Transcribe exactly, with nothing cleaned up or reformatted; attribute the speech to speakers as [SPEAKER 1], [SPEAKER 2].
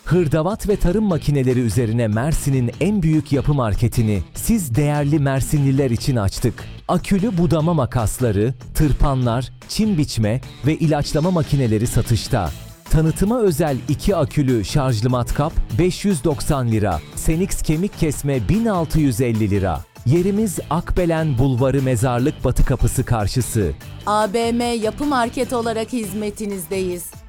[SPEAKER 1] Hırdavat ve tarım makineleri üzerine Mersin'in en büyük yapı marketini siz değerli Mersinliler için açtık. Akülü budama makasları, tırpanlar, çim biçme ve ilaçlama makineleri satışta. Tanıtıma özel iki akülü şarjlı matkap beş yüz doksan lira, Senix kemik kesme bin altı yüz elli lira. Yerimiz Akbelen Bulvarı Mezarlık Batı Kapısı karşısı.
[SPEAKER 2] A B M Yapı Market olarak hizmetinizdeyiz.